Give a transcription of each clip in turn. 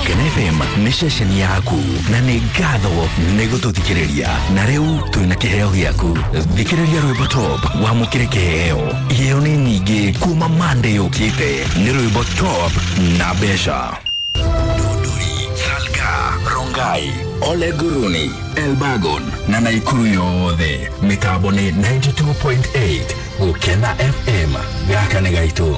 Kena FM ni session yaku na ni gatho nigututhikiriria na riu twina kiheo giaku. Thikiriria rwimbo top wa mukire kiheo. Iheo ni nyingi kuma Monday ukite ni rwimbo top na besha. Duduri, Salga, Rongai, Ole Guruni, Elbagon na Naikuru yothe. Mitambo ni 92.8 Ukena FM gaka ni gaitu.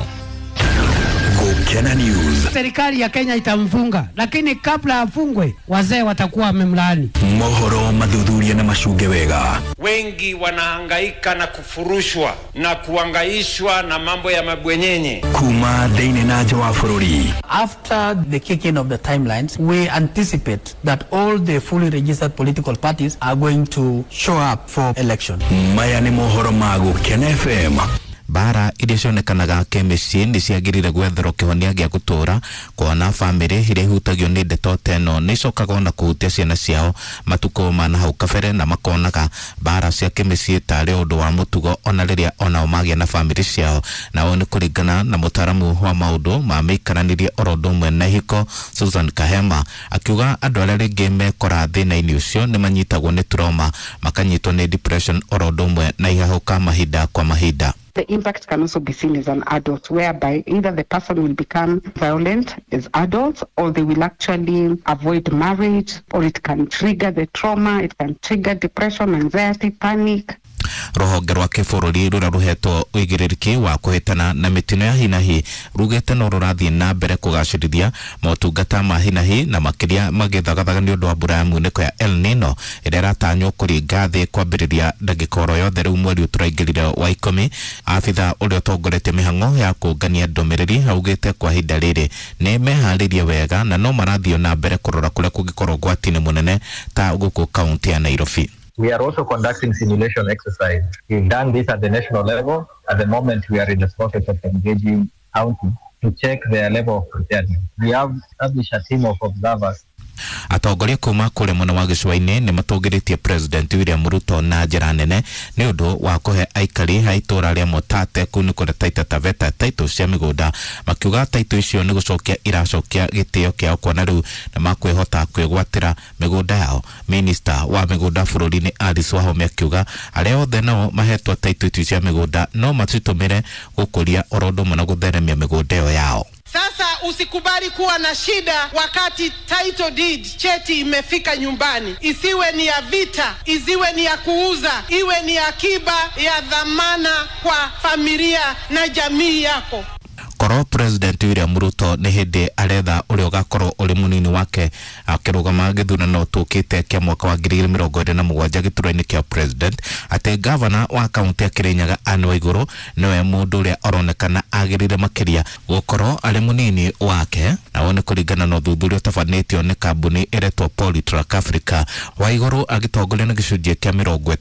Ukena News. Serikali ya Kenya itamfunga, lakini kabla afungwe wazee watakuwa wamemlaani. Mohoro madhudhuria na mashuge wega. Wengi wanahangaika na kufurushwa na kuangaishwa na mambo ya mabwenyenye. Kuma Daine na Jawa Furori. After the kicking of the timelines, we anticipate that all the fully registered political parties are going to show up for election. Maya ni mohoro magu Kena FM. Bara iria cionekanaga kemisi ni ciagirire gwetherwo kihonia gia gutura kuona family iria ihutagio ni ndeto teno ni cokaga na kuhutia ciana ciao matuko mana hau kabere na makonaga bara cia kemisi tari undu wa mutugo ona riria ona magia na family ciao na ni kuringana na mutaramu wa maundu ma meikaranirie orodo mwe na hiko Susan Kahema akiuga andu aria ringi mekora thina-ini ucio ni manyitagwo ni trauma makanyitwo ni depression orodo mwe na ihahuka mahinda kwa mahinda. The impact can also be seen as an adult, whereby either the person will become violent as adults, or they will actually avoid marriage, or it can trigger the trauma, it can trigger depression, anxiety, panic. Ruhonge rwa kibururi rura ruhetwo uigiririki wa kuhitana na mitino ya hinahi rugete no rurathie na mbere kugacirithia motungata ma hinahi na makiria magithagathaga ni undu wa mbura ya muniko ya El Nino ira ratanywo kuringa thi kwambiriria ndagikoro yothe riu mweri uturaingirire wa 10. Afitha uria tongorete mihango ya kungania ndomereri augite kwa hinda riri ni meharirie wega na no marathio na mbere kurora kuria kungikorwo gwatini munene ta guku kaunti ya Nairobi. We are also conducting simulation exercise. We've done this at the national level. At the moment, we are in the process of engaging county to check their level of preparedness. We have established a team of observers. Atongoria kuma kule mwena wa gicua-ini ni matongiritie President William Ruto na njira nene ni undu wa kuhe aikari haitura ria Motate kuni kure Taita Taveta taito cia migunda makiuga taito icio ni gucokia iracokia gitio kiao kuona riu na makwihota kwigwatira migunda yao. Minister wa migunda bururi-ini Alice Wahome akiuga aria othe nao mahetwo taito icio cia migunda no matitumire gukuria orodo mona gutheremia migunda yao. Sasa usikubali kuwa na shida wakati title deed cheti imefika nyumbani. Isiwe ni ya vita, isiwe ni ya kuuza, iwe ni akiba ya dhamana kwa familia na jamii yako. Koro President William Ruto ni hindi aretha uria ugakorwo uri munini wake akirugama githurano tukite kia mwaka wa 2027 gituro-ini kia president ate governor wa kaunti ya Kirinyaga Anne Waiguru niwe mundu uria aronekana agirire makiria gukorwo ari munini wake na wone kuringana na thuthuria tafanitio ni kambuni iretwo Polytrack Africa. Waiguru agitongoria na gicunjia kia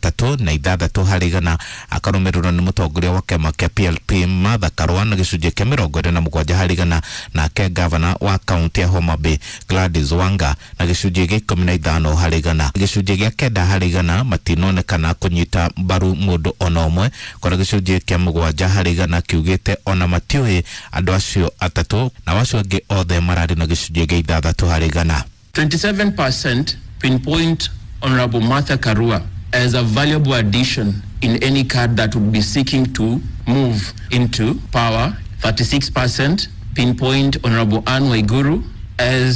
36 hari igana akarumirwo ni mutongoria wa kiama kia PLP Martha Karua na gicunjia kia 27 hari igana na ke governor wa kaunti ya Homa Bay Gladys Wanga na gicunjia gia 15 hari igana. Gicunjia gia 9 hari igana matinonekana kunyita mbaru mundu ona umwe kora gicunjia kia 7 hari igana kiugite ona matiui andu acio atatu na wacio angi othe marari na gicunjia gia 6 hari igana. 27% pinpoint Honorable Martha Karua as a valuable addition in any card that would be seeking to move into power. 36% pinpoint Honorable Anne Waiguru as